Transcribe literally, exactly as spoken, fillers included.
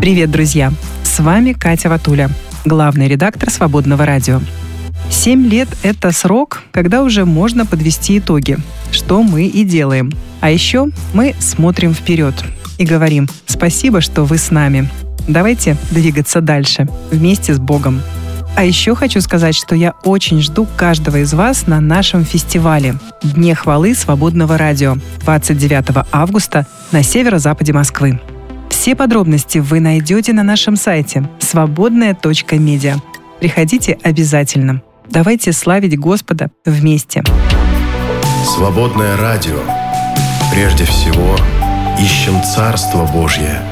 Привет, друзья! С вами Катя Ватуля, главный редактор «Свободного радио». Семь лет — это срок, когда уже можно подвести итоги, что мы и делаем. А еще мы смотрим вперед и говорим «Спасибо, что вы с нами. Давайте двигаться дальше, вместе с Богом». А еще хочу сказать, что я очень жду каждого из вас на нашем фестивале «Дне хвалы Свободного радио» двадцать девятого августа на северо-западе Москвы. Все подробности вы найдете на нашем сайте свободная точка медиа. Приходите обязательно. Давайте славить Господа вместе. Свободное радио. Прежде всего, ищем Царство Божье.